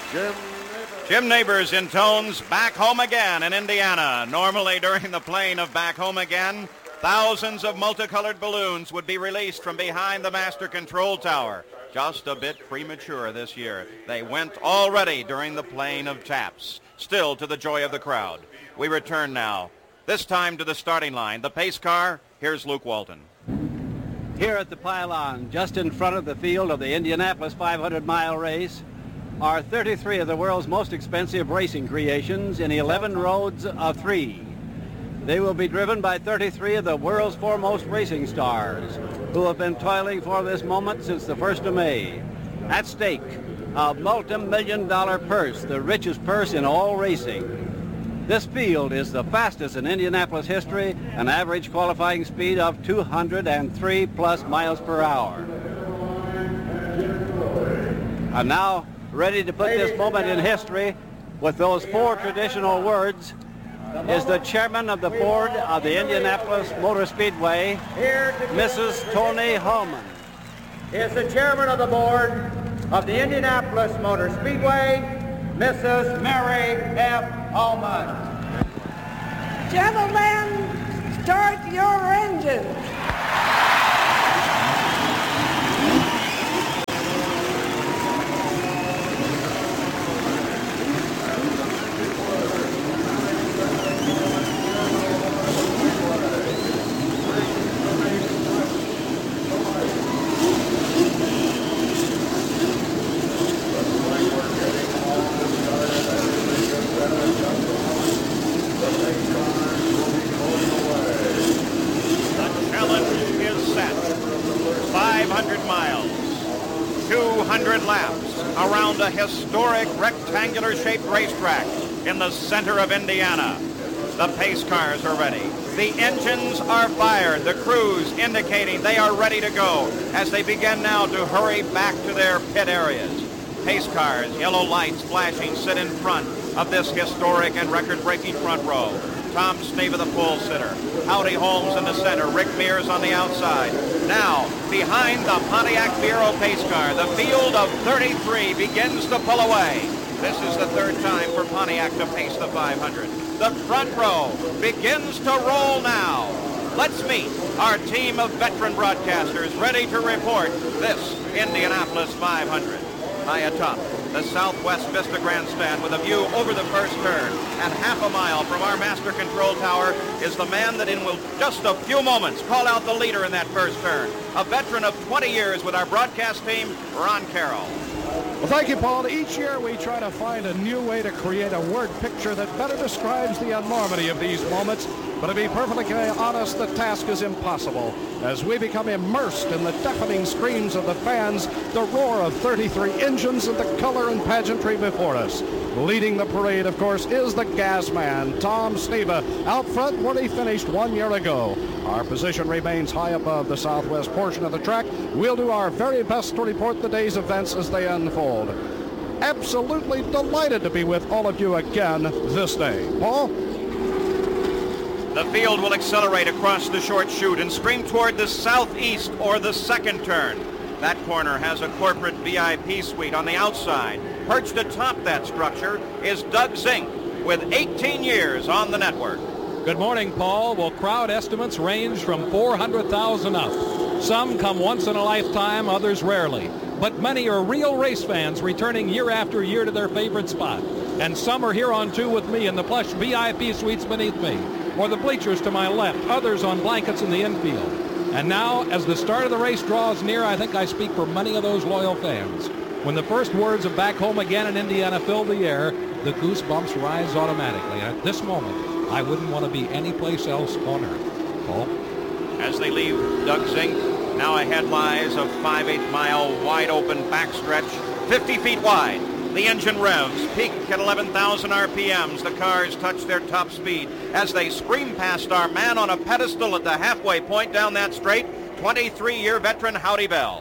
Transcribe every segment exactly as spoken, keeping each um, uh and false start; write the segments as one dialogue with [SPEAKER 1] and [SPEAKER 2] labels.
[SPEAKER 1] Jim
[SPEAKER 2] Jim Neighbors intones Back Home Again in Indiana. Normally during the playing of Back Home Again, thousands of multicolored balloons would be released from behind the master control tower. Just a bit premature this year. They went already during the playing of Taps, still to the joy of the crowd. We return now, this time to the starting line. The pace car, here's Luke Walton.
[SPEAKER 3] Here at the pylon, just in front of the field of the Indianapolis five hundred mile race, are thirty-three of the world's most expensive racing creations in eleven roads of three. They will be driven by thirty-three of the world's foremost racing stars who have been toiling for this moment since the first of May. At stake, a multi-million dollar purse, the richest purse in all racing. This field is the fastest in Indianapolis history, an average qualifying speed of two hundred three plus miles per hour. And now, ready to put this moment in history with those four traditional words, is the chairman of the board of the Indianapolis Motor Speedway, Missus Tony Hulman.
[SPEAKER 4] Is the chairman of the board of the Indianapolis Motor Speedway, Missus Mary F. Hulman.
[SPEAKER 5] Gentlemen, start your engines.
[SPEAKER 2] Laps around a historic rectangular-shaped racetrack in the center of Indiana. The pace cars are ready. The engines are fired. The crews indicating they are ready to go as they begin now to hurry back to their pit areas. Pace cars, yellow lights flashing, sit in front of this historic and record-breaking front row. Tom Sneva, the pole sitter. Howdy Holmes in the center. Rick Mears on the outside. Now, behind the Pontiac Fiero pace car, the field of thirty-three begins to pull away. This is the third time for Pontiac to pace the five hundred. The front row begins to roll now. Let's meet our team of veteran broadcasters ready to report this Indianapolis five hundred. High atop the Southwest Vista Grandstand with a view over the first turn. And half a mile from our master control tower is the man that in will just a few moments call out the leader in that first turn. A veteran of twenty years with our broadcast team, Ron Carroll.
[SPEAKER 6] Well, thank you, Paul. Each year we try to find a new way to create a word picture that better describes the enormity of these moments. But to be perfectly honest, the task is impossible. As we become immersed in the deafening screams of the fans, the roar of thirty-three engines, and the color and pageantry before us. Leading the parade, of course, is the gas man, Tom Sneva, out front where he finished one year ago. Our position remains high above the southwest portion of the track. We'll do our very best to report the day's events as they unfold. Absolutely delighted to be with all of you again this day. Paul?
[SPEAKER 2] The field will accelerate across the short chute and scream toward the southeast or the second turn. That corner has a corporate V I P suite on the outside. Perched atop that structure is Doug Zink with eighteen years on the network.
[SPEAKER 7] Good morning, Paul. Well, crowd estimates range from four hundred thousand up. Some come once in a lifetime, others rarely. But many are real race fans returning year after year to their favorite spot. And some are here on two with me in the plush V I P suites beneath me, or the bleachers to my left, others on blankets in the infield. And now, as the start of the race draws near, I think I speak for many of those loyal fans. When the first words of Back Home Again in Indiana fill the air, the goosebumps rise automatically. And at this moment, I wouldn't want to be anyplace else on earth. Paul?
[SPEAKER 2] As they leave Doug Zink, now ahead lies a five-eighth mile wide-open backstretch, fifty feet wide. The engine revs, peak at eleven thousand R P Ms. The cars touch their top speed as they scream past our man on a pedestal at the halfway point down that straight, twenty-three-year veteran Howdy Bell.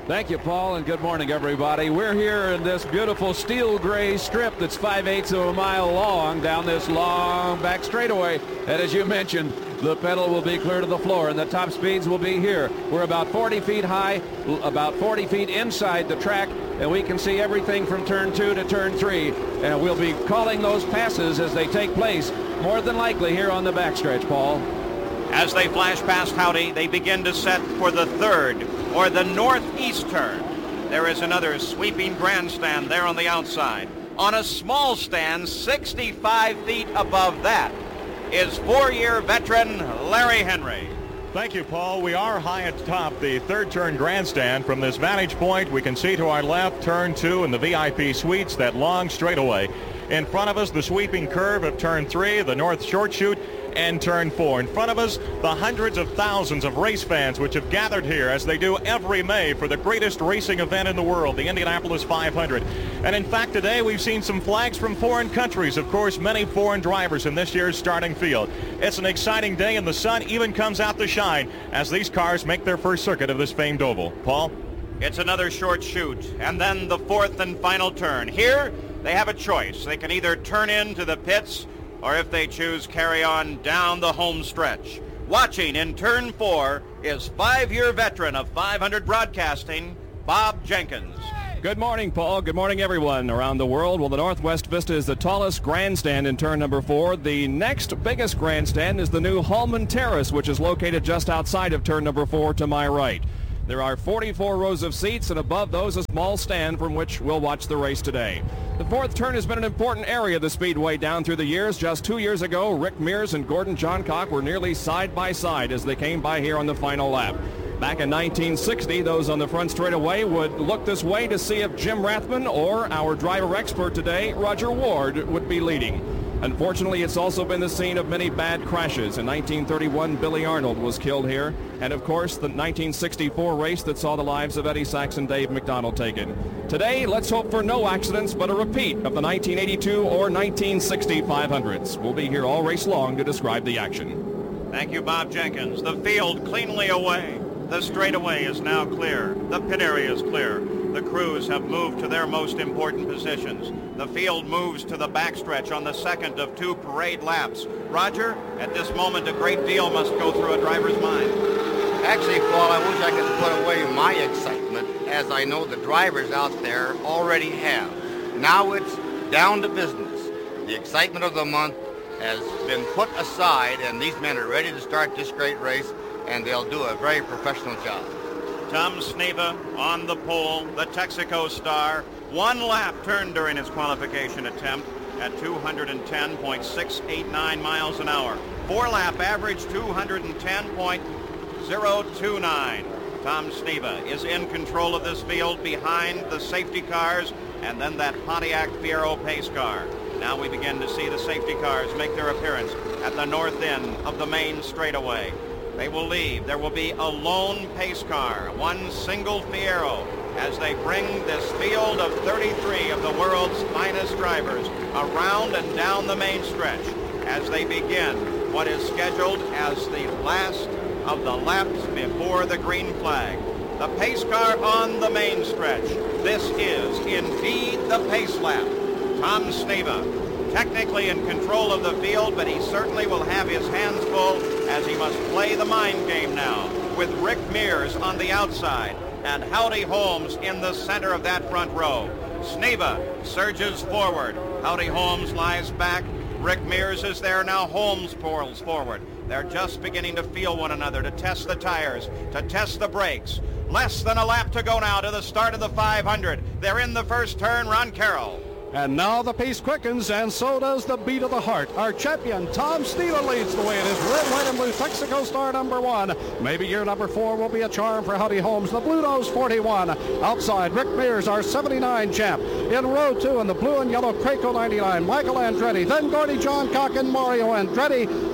[SPEAKER 1] Thank you, Paul, and good morning, everybody. We're here in this beautiful steel gray strip that's five-eighths of a mile long down this long back straightaway. And as you mentioned, the pedal will be clear to the floor, and the top speeds will be here. We're about forty feet high, about forty feet inside the track, and we can see everything from turn two to turn three. And we'll be calling those passes as they take place, more than likely here on the backstretch, Paul.
[SPEAKER 2] As they flash past Howdy, they begin to set for the third, or the northeast turn. There is another sweeping grandstand there on the outside. On a small stand, sixty-five feet above that, is four-year veteran Larry Henry.
[SPEAKER 8] Thank you, Paul. We are high at the top, the third turn grandstand. From this vantage point, we can see to our left turn two and the V I P suites, that long straightaway. In front of us, the sweeping curve of turn three, the north short chute, and turn four. In front of us, the hundreds of thousands of race fans which have gathered here, as they do every May, for the greatest racing event in the world, the Indianapolis five hundred. And in fact, today we've seen some flags from foreign countries. Of course, many foreign drivers in this year's starting field. It's an exciting day, and the sun even comes out to shine as these cars make their first circuit of this famed oval. Paul?
[SPEAKER 2] It's another short chute, and then the fourth and final turn. Here, they have a choice. They can either turn into the pits, or if they choose, carry on down the home stretch. Watching in turn four is five-year veteran of five hundred broadcasting, Bob Jenkins.
[SPEAKER 9] Good morning, Paul. Good morning, everyone around the world. Well, the Northwest Vista is the tallest grandstand in turn number four. The next biggest grandstand is the new Hallman Terrace, which is located just outside of turn number four to my right. There are forty-four rows of seats, and above those a small stand from which we'll watch the race today. The fourth turn has been an important area of the Speedway down through the years. Just two years ago, Rick Mears and Gordon Johncock were nearly side by side as they came by here on the final lap. Back in nineteen sixty, those on the front straightaway would look this way to see if Jim Rathman or our driver expert today, Roger Ward, would be leading. Unfortunately, it's also been the scene of many bad crashes. In nineteen thirty-one, Billy Arnold was killed here. And of course, the nineteen sixty-four race that saw the lives of Eddie Sachs and Dave McDonald taken. Today, let's hope for no accidents, but a repeat of the nineteen eighty-two or nineteen sixty five hundreds. We'll be here all race long to describe the action.
[SPEAKER 2] Thank you, Bob Jenkins. The field cleanly away. The straightaway is now clear. The pit area is clear. The crews have moved to their most important positions. The field moves to the backstretch on the second of two parade laps. Roger, at this moment, a great deal must go through a driver's mind.
[SPEAKER 10] Actually, Paul, I wish I could put away my excitement, as I know the drivers out there already have. Now it's down to business. The excitement of the month has been put aside, and these men are ready to start this great race, and they'll do a very professional job.
[SPEAKER 2] Tom Sneva on the pole, the Texaco star. One lap turned during his qualification attempt at two hundred ten point six eight nine miles an hour. Four lap average, two hundred ten point zero two nine. Tom Sneva is in control of this field behind the safety cars and then that Pontiac Fiero pace car. Now we begin to see the safety cars make their appearance at the north end of the main straightaway. They will leave. There will be a lone pace car, one single Fiero, as they bring this field of thirty-three of the world's finest drivers around and down the main stretch as they begin what is scheduled as the last of the laps before the green flag. The pace car on the main stretch. This is indeed the pace lap. Tom Sneva, technically in control of the field, but he certainly will have his hands full as he must play the mind game now with Rick Mears on the outside and Howdy Holmes in the center of that front row. Sneva surges forward. Howdy Holmes lies back. Rick Mears is there now. Holmes pulls forward. They're just beginning to feel one another, to test the tires, to test the brakes. Less than a lap to go now to the start of the five hundred. They're in the first turn. Ron Carroll.
[SPEAKER 6] And now the pace quickens, and so does the beat of the heart. Our champion, Tom Sneva, leads the way. It is red, white, and blue Texaco star number one. Maybe year number four will be a charm for Howdy Holmes. The Blue Nose forty-one. Outside, Rick Mears, our seventy-nine champ. In row two, in the blue and yellow Craco ninety-nine, Michael Andretti. Then Gordy Johncock and Mario Andretti.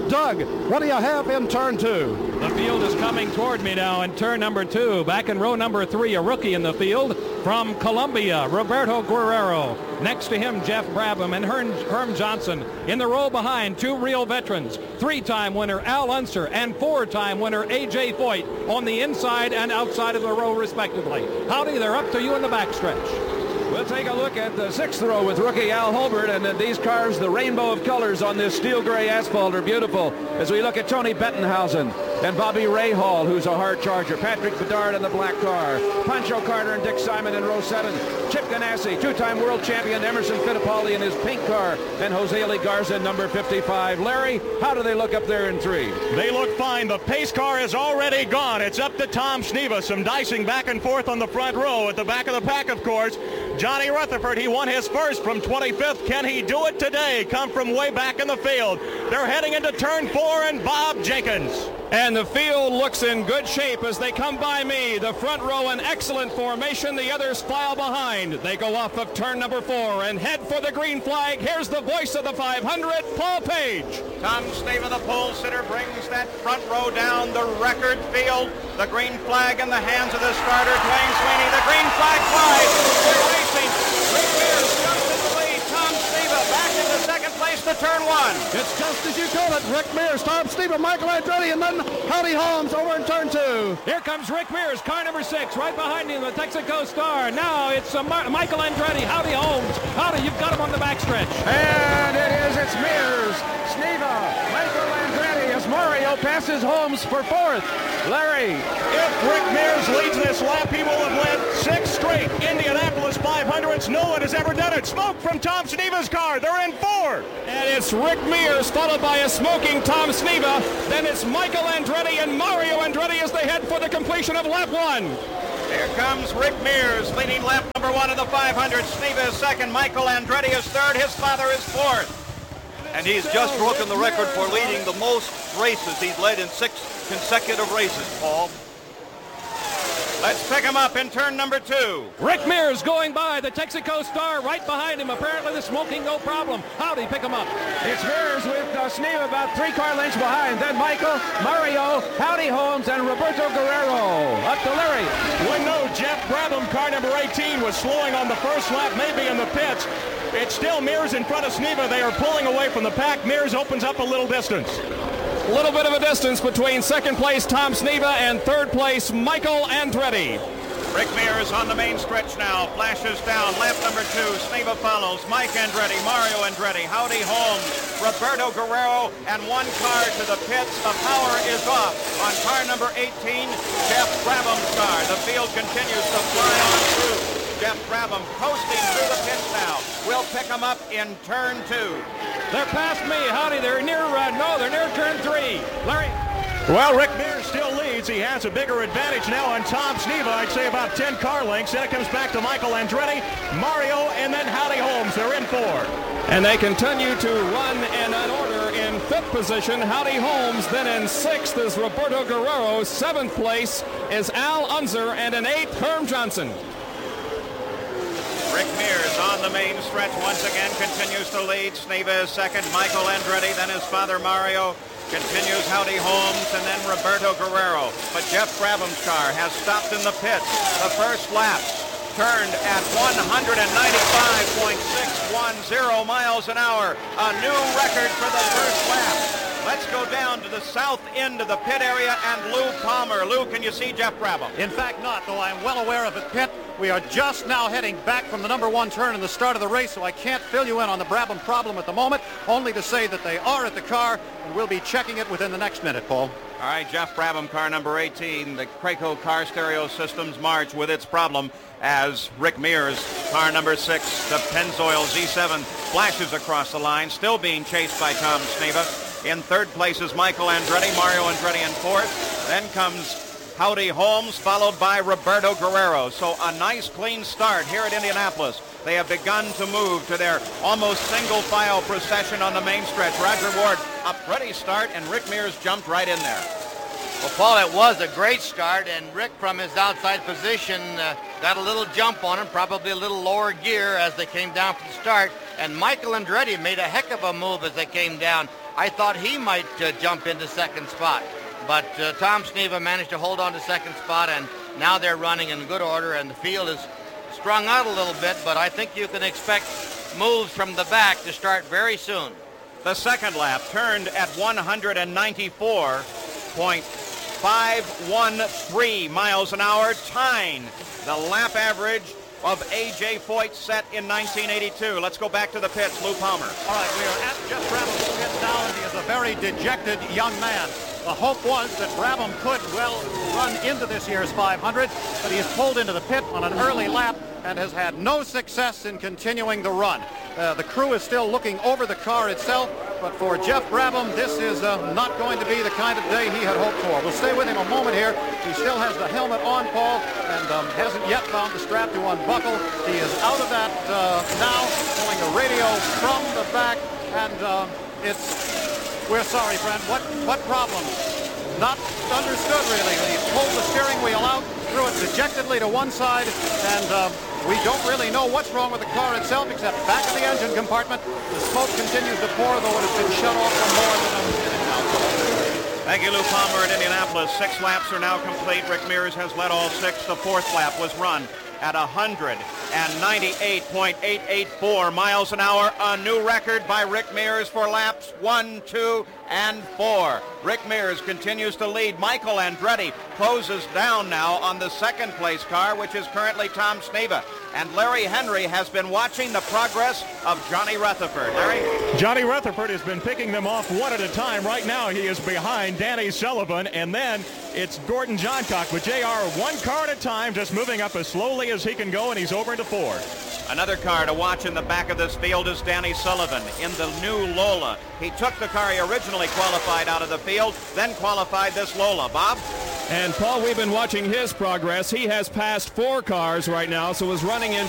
[SPEAKER 6] Doug, what do you have in turn two?
[SPEAKER 7] The field is coming toward me now in turn number two. Back in row number three, a rookie in the field from Colombia, Roberto Guerrero. Next to him, Jeff Brabham and Herm, Herm Johnson. In the row behind, two real veterans, three-time winner Al Unser and four-time winner A J Foyt on the inside and outside of the row, respectively. Howdy, they're up to you in the backstretch.
[SPEAKER 1] We'll take a look at the sixth row with rookie Al Holbert, and then these cars, the rainbow of colors on this steel gray asphalt, are beautiful as we look at Tony Bettenhausen and Bobby Rahal, who's a hard charger, Patrick Bedard in the black car, Pancho Carter and Dick Simon in row seven, Chip Ganassi, two-time world champion Emerson Fittipaldi in his pink car, and Jose Lee Garza in number fifty-five. Larry, how do they look up there in three?
[SPEAKER 8] They look fine. The pace car is already gone. It's up to Tom Sneva. Some dicing back and forth on the front row. At the back of the pack, of course, Johnny Rutherford. He won his first from twenty-fifth. Can he do it today? Come from way back in the field. They're heading into turn four, and Bob Jenkins.
[SPEAKER 9] And the field looks in good shape as they come by me. The front row in excellent formation. The others file behind. They go off of turn number four and head for the green flag. Here's the voice of the five hundred, Paul Page.
[SPEAKER 2] Tom Sneva, the pole sitter, brings that front row down the record field. The green flag in the hands of the starter, Dwayne Sweeney. The green flag flies. We're racing. Rick Mears just in the lead. Tom Sneva back into second place to turn one.
[SPEAKER 6] It's just as you call it. Rick Mears, Tom Sneva, Michael Andretti, and then Howdy Holmes over in turn two.
[SPEAKER 7] Here comes Rick Mears, car number six, right behind him, the Texaco Star. Now it's uh, Mar- Michael Andretti. Howdy Holmes. Howdy, you've got him on the backstretch.
[SPEAKER 1] And it is, it's Mears, Sneva, Michael Andretti as Mario passes Holmes for fourth. Larry.
[SPEAKER 8] If Rick Mears leads this lap, he will have led six straight Indianapolis five hundreds. No one has ever done it. Smoke from Tom Sneva's car. They're in four.
[SPEAKER 9] And it's Rick Mears followed by a smoking Tom Sneva. Then it's Michael Andretti and Mario Andretti as they head for the completion of lap one.
[SPEAKER 2] Here comes Rick Mears leading lap number one of the five hundred. Sneva is second. Michael Andretti is third. His father is fourth.
[SPEAKER 11] And he's just broken the record for leading the most races. He's led in six consecutive races, Paul.
[SPEAKER 2] Let's pick him up in turn number two.
[SPEAKER 7] Rick Mears going by the Texaco Star right behind him. Apparently the smoking no problem. Howdy, pick him up.
[SPEAKER 1] It's Mears with uh, Sneva about three car lengths behind. Then Michael, Mario, Howdy Holmes, and Roberto Guerrero. Up to Larry.
[SPEAKER 8] We know Jeff Brabham, car number eighteen, was slowing on the first lap, maybe in the pits. It's still Mears in front of Sneva. They are pulling away from the pack. Mears opens up a little distance.
[SPEAKER 9] A little bit of a distance between second place Tom Sneva and third place Michael Andretti.
[SPEAKER 2] Rick Mears on the main stretch now, flashes down, lap number two, Sneva follows, Mike Andretti, Mario Andretti, Howdy Holmes, Roberto Guerrero, and one car to the pits. The power is off on car number eighteen, Jeff Brabham's car. The field continues to fly on through. Jeff Brabham coasting through the pits now. We'll pick him up in turn two.
[SPEAKER 7] They're past me. Howdy, they're near, uh, no, they're near turn three. Larry.
[SPEAKER 8] Well, Rick Mears still leads. He has a bigger advantage now on Tom Sneva. I'd say about ten car lengths. Then it comes back to Michael Andretti, Mario, and then Howdy Holmes. They're in four.
[SPEAKER 9] And they continue to run in an order. In fifth position, Howdy Holmes. Then in sixth is Roberto Guerrero. Seventh place is Al Unser. And in eighth, Herm Johnson.
[SPEAKER 2] Rick Mears on the main stretch once again continues to lead. Sneva is second. Michael Andretti, then his father Mario. Continues Howdy Holmes and then Roberto Guerrero. But Jeff Brabham's car has stopped in the pits. The first lap turned at one ninety-five point six one zero miles an hour. A new record for the first lap. Let's go down to the south end of the pit area and Lou Palmer. Lou, can you see Jeff Brabham?
[SPEAKER 12] In fact, not, though I'm well aware of it, Pit. We are just now heading back from the number one turn in the start of the race, so I can't fill you in on the Brabham problem at the moment, only to say that they are at the car, and we'll be checking it within the next minute, Paul.
[SPEAKER 2] All right, Jeff Brabham, car number eighteen. The Craco Car Stereo Systems march with its problem as Rick Mears, car number six, the Pennzoil Z seven, flashes across the line, still being chased by Tom Sneva. In third place is Michael Andretti, Mario Andretti in fourth. Then comes Howdy Holmes, followed by Roberto Guerrero. So a nice, clean start here at Indianapolis. They have begun to move to their almost single-file procession on the main stretch. Roger Ward, a pretty start, and Rick Mears jumped right in there.
[SPEAKER 10] Well, Paul, it was a great start, and Rick, from his outside position, uh, got a little jump on him, probably a little lower gear as they came down from the start. And Michael Andretti made a heck of a move as they came down. I thought he might uh, jump into second spot. But uh, Tom Sneva managed to hold on to second spot, and now they're running in good order, and the field is strung out a little bit, but I think you can expect moves from the back to start very soon.
[SPEAKER 2] The second lap turned at one ninety-four point five one three miles an hour, tying the lap average of A J Foyt set in nineteen eighty-two. Let's go back to the pits. Lou Palmer.
[SPEAKER 12] All right, we are at Jeff Brabham's pit now, and he is a very dejected young man. The hope was that Brabham could, well, run into this year's five hundred, but he is pulled into the pit on an early lap and has had no success in continuing the run. Uh, the crew is still looking over the car itself, but for Jeff Brabham, this is uh, not going to be the kind of day he had hoped for. We'll stay with him a moment here. He still has the helmet on, Paul, and um, hasn't yet found the strap to unbuckle. He is out of that uh, now, pulling a radio from the back, and uh, it's... We're sorry, friend. What what problem? Not understood, really. He pulled the steering wheel out, threw it dejectedly to one side, and uh, we don't really know what's wrong with the car itself, except back in the engine compartment. The smoke continues to pour, though it has been shut off for more than a minute now.
[SPEAKER 2] Thank you, Lou Palmer at Indianapolis. Six laps are now complete. Rick Mears has led all six. The fourth lap was run at one ninety-eight point eight eight four miles an hour, a new record by Rick Mears for laps one, two, and four. Rick Mears continues to lead. Michael Andretti closes down now on the second place car, which is currently Tom Sneva. And Larry Henry has been watching the progress of Johnny Rutherford. Larry?
[SPEAKER 8] Johnny Rutherford has been picking them off one at a time. Right now he is behind Danny Sullivan, and then it's Gordon Johncock. But J R, one car at a time, just moving up as slowly as he can go, and he's over into four.
[SPEAKER 2] Another car to watch in the back of this field is Danny Sullivan in the new Lola. He took the car he originally qualified out of the field, then qualified this Lola. Bob?
[SPEAKER 9] And Paul, we've been watching his progress. He has passed four cars right now, so is running in